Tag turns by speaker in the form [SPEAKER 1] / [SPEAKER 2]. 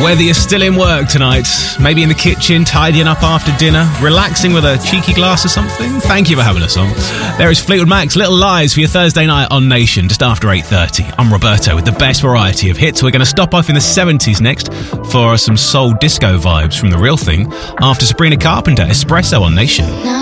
[SPEAKER 1] Whether you're still in work tonight, maybe in the kitchen, tidying up after dinner, relaxing with a cheeky glass or something, thank you for having us on. There is Fleetwood Mac's Little Lies for your Thursday night on Nation, just after 8:30. I'm Roberto with the best variety of hits. We're going to stop off in the 70s next for some soul disco vibes from The Real Thing after Sabrina Carpenter, Espresso on Nation.